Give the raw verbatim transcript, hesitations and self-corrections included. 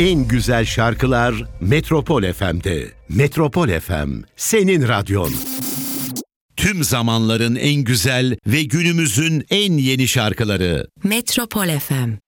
En güzel şarkılar Metropol F M'de. Metropol F M, senin radyon. Tüm zamanların en güzel ve günümüzün en yeni şarkıları. Metropol F M.